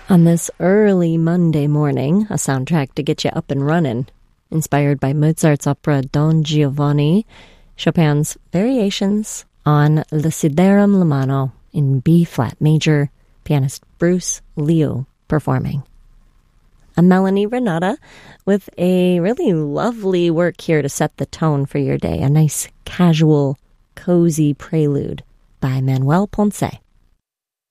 On this early Monday morning, a soundtrack to get you up and running, inspired by Mozart's opera Don Giovanni, Chopin's Variations on Le Siderum Lamano in B-flat major, pianist Bruce Liu performing. I'm Melanie Renata with a really lovely work here to set the tone for your day, a nice, casual, cozy prelude by Manuel Ponce.